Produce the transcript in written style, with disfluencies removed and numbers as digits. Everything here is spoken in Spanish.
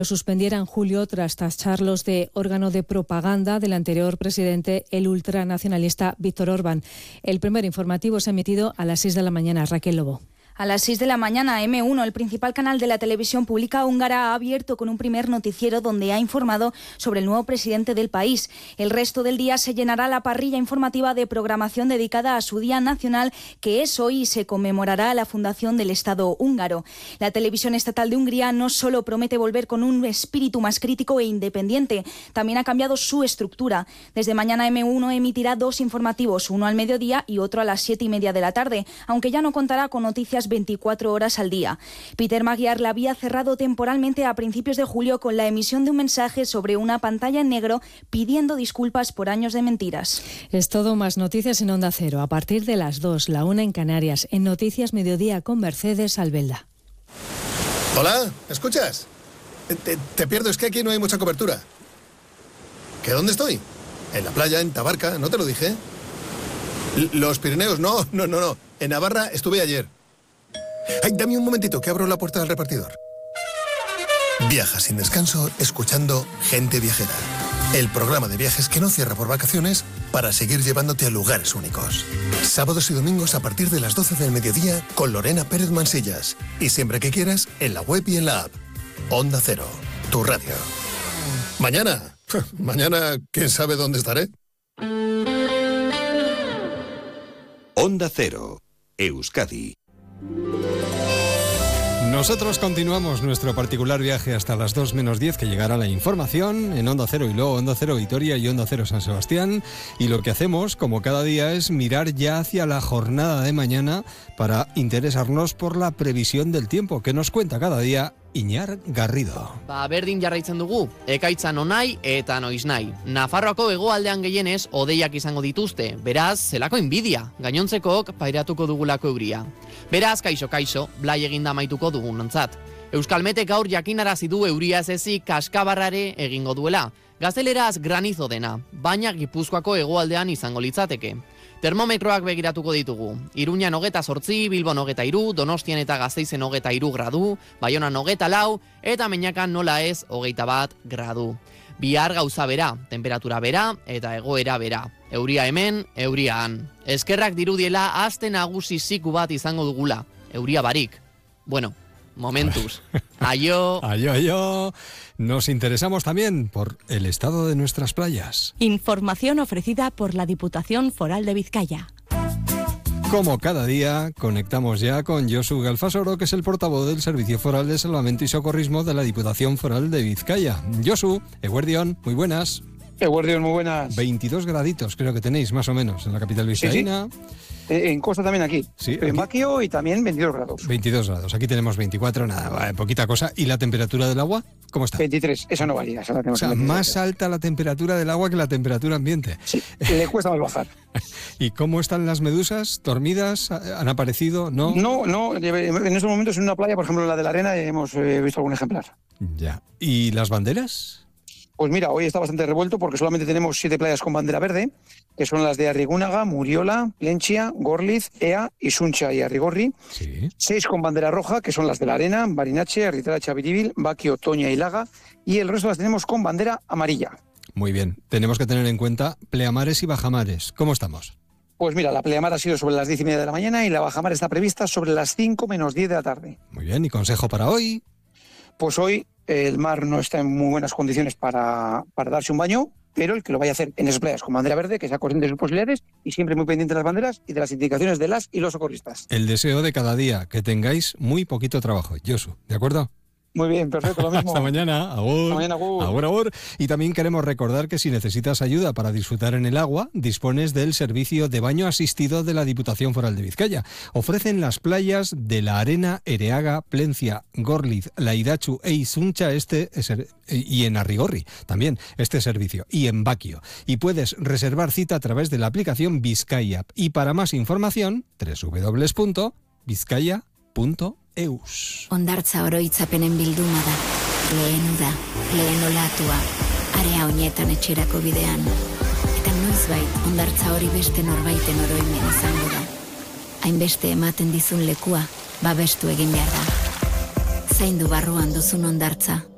Lo suspendiera en julio tras tacharlos de órgano de propaganda del anterior presidente, el ultranacionalista Víctor Orbán. El primer informativo se ha emitido a las 6 de la mañana. Raquel Lobo. A las 6 de la mañana, M1, el principal canal de la televisión pública húngara, ha abierto con un primer noticiero donde ha informado sobre el nuevo presidente del país. El resto del día se llenará la parrilla informativa de programación dedicada a su Día Nacional, que es hoy y se conmemorará la fundación del Estado húngaro. La televisión estatal de Hungría no solo promete volver con un espíritu más crítico e independiente, también ha cambiado su estructura. Desde mañana M1 emitirá 2 informativos, uno al mediodía y otro a las 7:30 de la tarde, aunque ya no contará con noticias 24 horas al día. Peter Magyar la había cerrado temporalmente a principios de julio con la emisión de un mensaje sobre una pantalla en negro pidiendo disculpas por años de mentiras. Es todo, más noticias en Onda Cero a partir de las 2, la 1 en Canarias, en Noticias Mediodía con Mercedes Albelda. Hola, ¿me escuchas? Te pierdo, es que aquí no hay mucha cobertura. ¿Que dónde estoy? En la playa, en Tabarca, ¿no te lo dije? Los Pirineos, no. En Navarra estuve ayer. Ay, dame un momentito, que abro la puerta del repartidor. Viaja sin descanso escuchando Gente Viajera, el programa de viajes que no cierra por vacaciones para seguir llevándote a lugares únicos. Sábados y domingos a partir de las 12 del mediodía con Lorena Pérez Mansillas. Y siempre que quieras, en la web y en la app. Onda Cero, tu radio. Mañana, ¿quién sabe dónde estaré? Onda Cero, Euskadi. Nosotros continuamos nuestro particular viaje hasta las 2 menos 10, que llegará la información en Onda Cero y luego Onda Cero Vitoria y Onda Cero San Sebastián. Y lo que hacemos, como cada día, es mirar ya hacia la jornada de mañana para interesarnos por la previsión del tiempo, que nos cuenta cada día Iñar Garrido. Berdin jarraitzen dugu, ekaitza nonai eta noiznai. Nafarroako hegoaldean gehienez hodeiak izango dituzte, beraz, zelako inbidia, gainontzekook pairatuko dugulako euria. Beraz, kaixo, blai eginda amaituko dugunontzat. Euskalmetek gaur jakinarazi du euria ez ezik kaskabarrare egingo duela. Gazteleraz granizo dena, baina Gipuzkoako hegoaldean izango litzateke. Termometroak begiratuko ditugu. Iruñan 28, Bilbon 23, Donostian eta Gasteizen 23 gradu, Baionan 24, eta Meñakan nola ez 21 gradu. Bihar gauza bera, temperatura bera eta egoera bera. Euria hemen, euria han. Eskerrak dirudiela aste nagusi ziku bat izango dugula. Euria barik. Bueno, momentuz. Aio. Aio. Nos interesamos también por el estado de nuestras playas. Información ofrecida por la Diputación Foral de Vizcaya. Como cada día, conectamos ya con Josu Galfasoro, que es el portavoz del Servicio Foral de Salvamento y Socorrismo de la Diputación Foral de Vizcaya. Josu, eguerdión, muy buenas. Eguerdión, muy buenas. 22 graditos creo que tenéis, más o menos, en la capital vizcaína. Sí. En Costa también aquí. Sí, en Baquio y también 22 grados. 22 grados. Aquí tenemos 24, nada, poquita cosa. ¿Y la temperatura del agua? ¿Cómo está? 23, esa no varía. Esa la tenemos, o sea, más alta la temperatura del agua que la temperatura ambiente. Sí, le cuesta más bajar. ¿Y cómo están las medusas? ¿Dormidas? ¿Han aparecido? ¿No? No. En estos momentos en una playa, por ejemplo en la de la Arena, hemos visto algún ejemplar. Ya. ¿Y las banderas? Pues mira, hoy está bastante revuelto porque solamente tenemos 7 playas con bandera verde, que son las de Arrigúnaga, Muriola, Plentzia, Gorliz, Ea, Isuncha y Arrigorri. Sí. 6 con bandera roja, que son las de la Arena, Barinache, Arritracha, Biribil, Baquio, Toña y Laga. Y el resto las tenemos con bandera amarilla. Muy bien. Tenemos que tener en cuenta pleamares y bajamares. ¿Cómo estamos? Pues mira, la pleamar ha sido sobre las 10:30 de la mañana y la bajamar está prevista sobre las 5 menos 10 de la tarde. Muy bien. ¿Y consejo para hoy? Pues hoy el mar no está en muy buenas condiciones para darse un baño, pero el que lo vaya a hacer en esas playas con bandera verde, que sea consciente de sus posibilidades y siempre muy pendiente de las banderas y de las indicaciones de las y los socorristas. El deseo de cada día, que tengáis muy poquito trabajo. Josu, ¿de acuerdo? Muy bien, perfecto, lo mismo. Hasta mañana. Agur. Hasta mañana, agur. Agur. Y también queremos recordar que si necesitas ayuda para disfrutar en el agua, dispones del servicio de baño asistido de la Diputación Foral de Vizcaya. Ofrecen las playas de la Arena, Ereaga, Plencia, Gorliz, Laidachu e Isuncha y en Arrigorri también este servicio, y en Baquio. Y puedes reservar cita a través de la aplicación Vizcaya. Y para más información, www.vizcaya.eus. Hondartza oroitzapenen bilduma da, lehen ura, lehen olatua, area honetan etxerako bidean. Eta noizbait, hondartza hori beste norbaiten oroimen izango da. Hainbeste ematen dizun lekua, babestu egin behar da. Zaindu barruan duzun hondartza.